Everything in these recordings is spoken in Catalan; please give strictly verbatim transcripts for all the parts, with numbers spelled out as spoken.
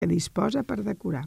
que disposa per decorar.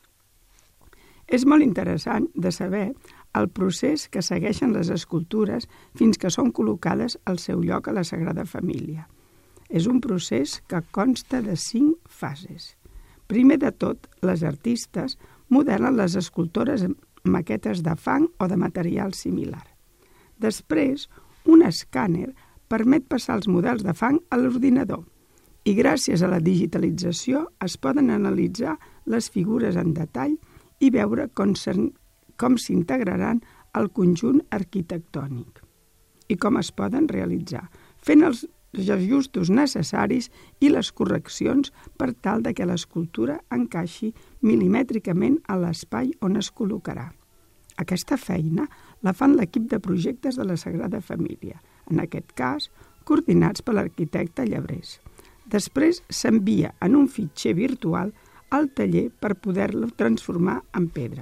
És molt interessant de saber el procés que segueixen les escultures fins que són col·locades al seu lloc a la Sagrada Família. És un procés que consta de cinc fases. Primer de tot, les artistes modelen les escultures amb maquetes de fang o de material similar. Després, un escàner permet passar els models de fang a l'ordinador i gràcies a la digitalització es poden analitzar les figures en detall i veure com s'integraran al conjunt arquitectònic i com es poden realitzar, fent els ajustos necessaris i les correccions per tal de que l'escultura encaixi milimètricament a l'espai on es col·locarà. Aquesta feina la fan l'equip de projectes de la Sagrada Família, en aquest cas coordinats per l'arquitecte Llebrés. Després s'envia en un fitxer virtual al taller per poder-lo transformar en pedra.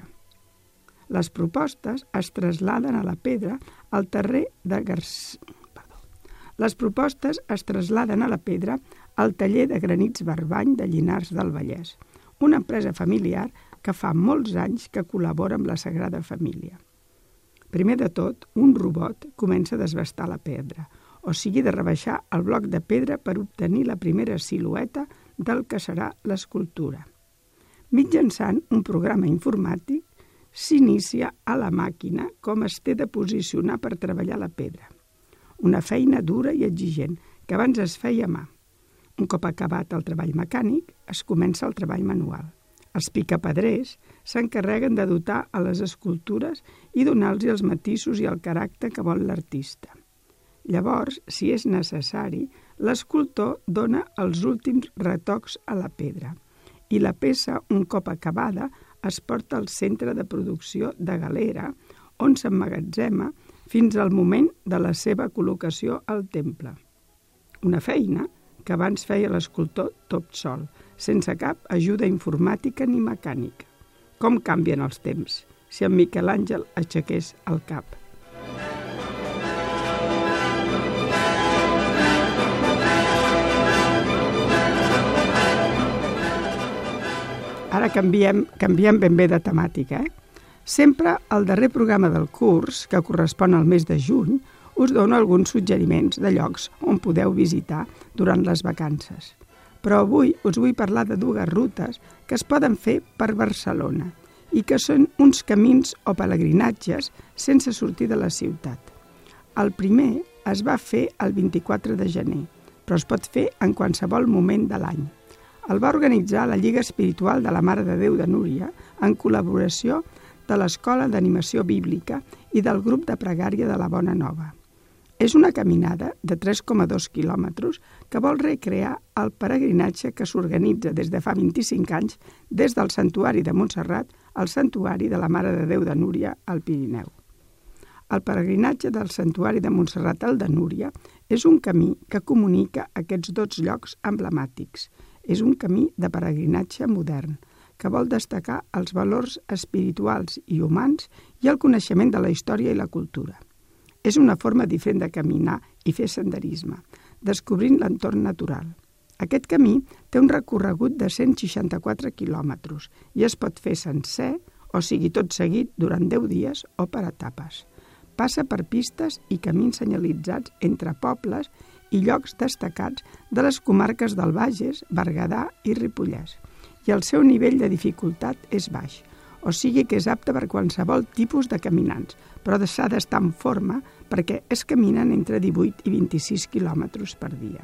Les propostes es traslladen a la pedra al terrer de Garcia... Perdó. Les propostes es traslladen a la pedra al taller de granits Barbany de Llinars del Vallès, una empresa familiar que fa molts anys que col·labora amb la Sagrada Família. Primer de tot, un robot comença a desbastar la pedra, o sigui de rebaixar el bloc de pedra per obtenir la primera silueta del que serà l'escultura. Mitjançant un programa informàtic, s'inicia a la màquina com es té de posicionar per treballar la pedra. Una feina dura i exigent, que abans es feia a mà. Un cop acabat el treball mecànic, es comença el treball manual. Els picapedrers s'encarreguen de dotar a les escultures i donar-los els matisos i el caràcter que vol l'artista. Llavors, si és necessari, l'escultor dona els últims retocs a la pedra i la peça, un cop acabada, es porta al centre de producció de Galera, on s'emmagatzema fins al moment de la seva col·locació al temple. Una feina que abans feia l'escultor tot sol, sense cap ajuda informàtica ni mecànica. Com canvien els temps, si en Miquel Àngel aixequés el cap. Ara canviem, canviem ben bé de temàtica. Eh? Sempre al darrer programa del curs, que correspon al mes de juny, us dono alguns suggeriments de llocs on podeu visitar durant les vacances. Però avui us vull parlar de dues rutes que es poden fer per Barcelona i que són uns camins o pelegrinatges sense sortir de la ciutat. El primer es va fer el vint-i-quatre de gener, però es pot fer en qualsevol moment de l'any. El va organitzar la Lliga Espiritual de la Mare de Déu de Núria en col·laboració de l'Escola d'Animació Bíblica i del grup de pregària de la Bona Nova. És una caminada de tres coma dos quilòmetres que vol recrear el peregrinatge que s'organitza des de fa vint-i-cinc anys des del Santuari de Montserrat al Santuari de la Mare de Déu de Núria al Pirineu. El peregrinatge del Santuari de Montserrat al de Núria és un camí que comunica aquests dos llocs emblemàtics. És un camí de peregrinatge modern que vol destacar els valors espirituals i humans i el coneixement de la història i la cultura. És una forma diferent de caminar i fer senderisme, descobrint l'entorn natural. Aquest camí té un recorregut de cent seixanta-quatre quilòmetres i es pot fer sencer, o sigui tot seguit, durant deu dies o per etapes. Passa per pistes i camins senyalitzats entre pobles i llocs destacats de les comarques del Bages, Berguedà i Ripollès. I el seu nivell de dificultat és baix, o sigui que és apte per qualsevol tipus de caminants, però s'ha d'estar en forma perquè es caminen entre divuit i vint-i-sis quilòmetres per dia.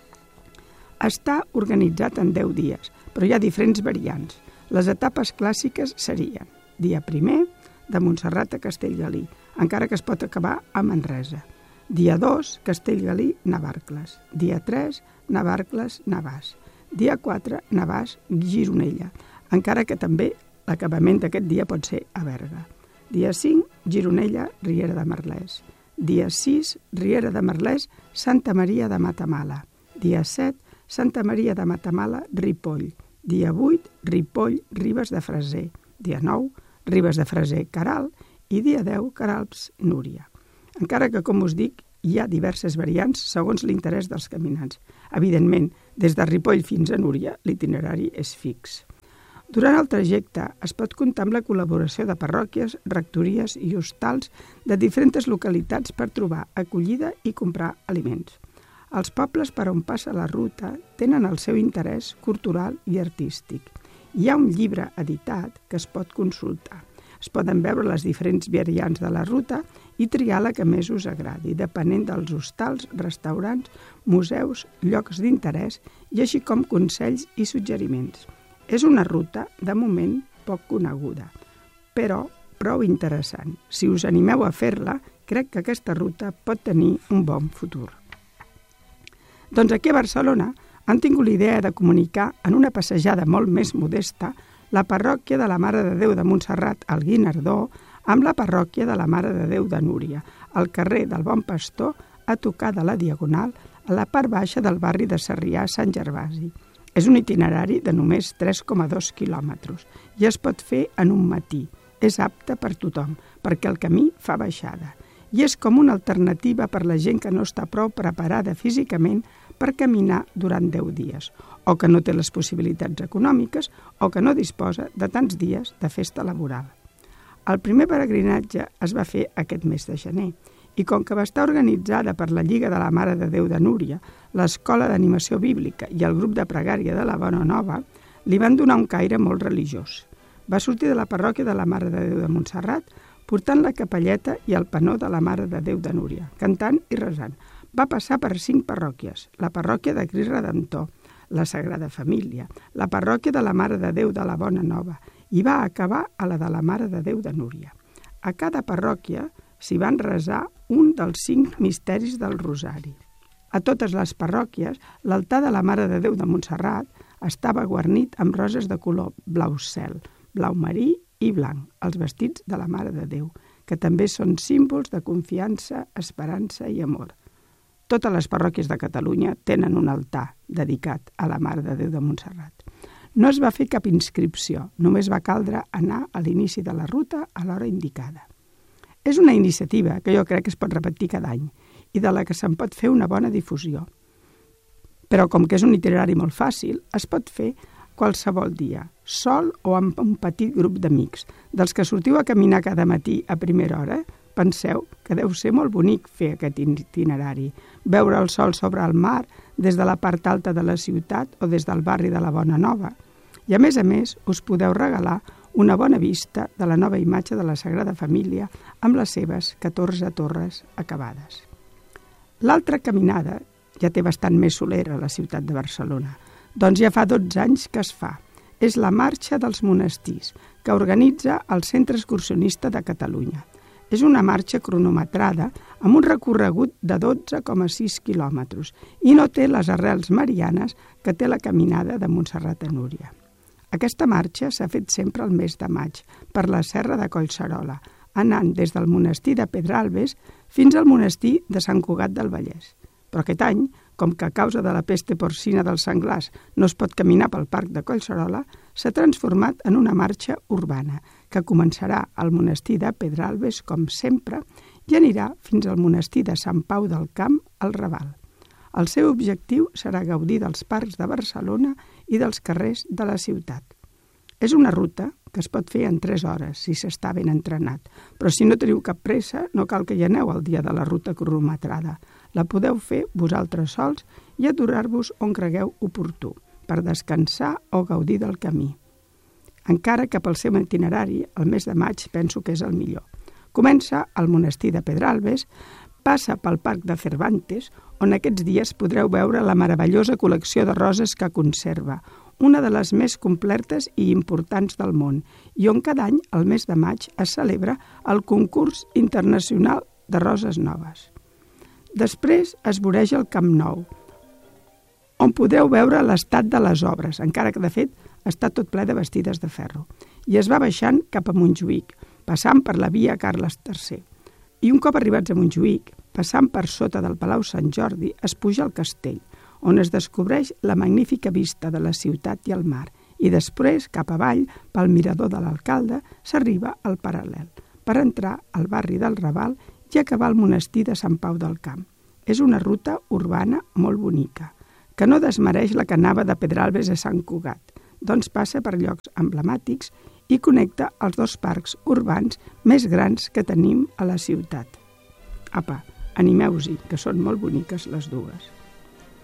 Està organitzat en deu dies, però hi ha diferents variants. Les etapes clàssiques serien dia primer, de Montserrat a Castellgalí, encara que es pot acabar a Manresa. Dia dos, Castellgalí, Navarcles. Dia tres, Navarcles, Navàs. Dia quatre, Navàs, Gironella, encara que també l'acabament d'aquest dia pot ser a Berga. Dia cinc, Gironella, Riera de Merlès. Dia sis, Riera de Merlès, Santa Maria de Matamala. Dia set, Santa Maria de Matamala, Ripoll. Dia vuit, Ripoll, Ribes de Freser. Dia nou, Ribes de Freser, Caral. I dia deu, Caralps, Núria. Encara que, com us dic, hi ha diverses variants segons l'interès dels caminants. Evidentment, Des de Ripoll fins a Núria, l'itinerari és fix. Durant el trajecte es pot comptar amb la col·laboració de parròquies, rectories i hostals de diferents localitats per trobar acollida i comprar aliments. Els pobles per on passa la ruta tenen el seu interès cultural i artístic. Hi ha un llibre editat que es pot consultar. Es poden veure les diferents variants de la ruta i triar la que més us agradi, depenent dels hostals, restaurants, museus, llocs d'interès i així com consells i suggeriments. És una ruta, de moment, poc coneguda, però prou interessant. Si us animeu a fer-la, crec que aquesta ruta pot tenir un bon futur. Doncs aquí a Barcelona han tingut l'idea de comunicar en una passejada molt més modesta la parròquia de la Mare de Déu de Montserrat al Guinardó amb la parròquia de la Mare de Déu de Núria, al carrer del Bon Pastor, a tocar de la Diagonal, a la part baixa del barri de Sarrià-Sant Gervasi. És un itinerari de només tres coma dos quilòmetres i es pot fer en un matí. És apte per tothom, perquè el camí fa baixada. I és com una alternativa per la gent que no està prou preparada físicament per caminar durant deu dies, o que no té les possibilitats econòmiques o que no disposa de tants dies de festa laboral. El primer peregrinatge es va fer aquest mes de gener i com que va estar organitzada per la Lliga de la Mare de Déu de Núria, l'Escola d'Animació Bíblica i el grup de pregària de la Bona Nova, li van donar un caire molt religiós. Va sortir de la parròquia de la Mare de Déu de Montserrat portant la capelleta i el panó de la Mare de Déu de Núria, cantant i resant. Va passar per cinc parròquies, la parròquia de Crist Redemptor, la Sagrada Família, la parròquia de la Mare de Déu de la Bona Nova i va acabar a la de la Mare de Déu de Núria. A cada parròquia s'hi van resar un dels cinc misteris del Rosari. A totes les parròquies, l'altar de la Mare de Déu de Montserrat estava guarnit amb roses de color blau cel, blau marí i blanc, els vestits de la Mare de Déu, que també són símbols de confiança, esperança i amor. Totes les parròquies de Catalunya tenen un altar dedicat a la Mare de Déu de Montserrat. No es va fer cap inscripció, només va caldre anar a l'inici de la ruta a l'hora indicada. És una iniciativa que jo crec que es pot repetir cada any i de la que se'n pot fer una bona difusió. Però com que és un itinerari molt fàcil, es pot fer qualsevol dia, sol o amb un petit grup d'amics. Dels que sortiu a caminar cada matí a primera hora, penseu que deu ser molt bonic fer aquest itinerari, veure el sol sobre el mar des de la part alta de la ciutat o des del barri de la Bona Nova. I a més a més us podeu regalar una bona vista de la nova imatge de la Sagrada Família amb les seves catorze torres acabades. L'altra caminada ja té bastant més solera a la ciutat de Barcelona, doncs ja fa dotze anys que es fa. És la Marxa dels Monestirs, que organitza el Centre Excursionista de Catalunya. És una marxa cronometrada amb un recorregut de dotze coma sis quilòmetres i no té les arrels marianes que té la caminada de Montserrat a Núria. Aquesta marxa s'ha fet sempre al mes de maig per la serra de Collserola, anant des del monestir de Pedralbes fins al monestir de Sant Cugat del Vallès. Però aquest any, com que a causa de la peste porcina dels senglars no es pot caminar pel parc de Collserola, s'ha transformat en una marxa urbana que començarà al monestir de Pedralbes, com sempre, i anirà fins al monestir de Sant Pau del Camp, al Raval. El seu objectiu serà gaudir dels parcs de Barcelona i dels carrers de la ciutat. És una ruta que es pot fer en tres hores, si s'està ben entrenat, però si no teniu cap pressa, no cal que hi aneu el dia de la ruta cronometrada. La podeu fer vosaltres sols i aturar-vos on cregueu oportú, per descansar o gaudir del camí. Encara que pel seu itinerari, el mes de maig penso que és el millor. Comença al monestir de Pedralbes, passa pel Parc de Cervantes, on aquests dies podreu veure la meravellosa col·lecció de roses que conserva, una de les més completes i importants del món, i on cada any, al mes de maig, es celebra el concurs internacional de roses noves. Després es voreja el Camp Nou, on podreu veure l'estat de les obres, encara que de fet està tot ple de vestides de ferro, i es va baixant cap a Montjuïc, passant per la via Carles tercer. I un cop arribats a Montjuïc, passant per sota del Palau Sant Jordi, es puja al castell, on es descobreix la magnífica vista de la ciutat i el mar, i després, cap avall, pel mirador de l'Alcalde, s'arriba al Paral·lel, per entrar al barri del Raval i acabar al monestir de Sant Pau del Camp. És una ruta urbana molt bonica, que no desmereix la que anava de Pedralbes a Sant Cugat, doncs passa per llocs emblemàtics i connecta els dos parcs urbans més grans que tenim a la ciutat. Apa, animeu-s'hi, que són molt boniques les dues.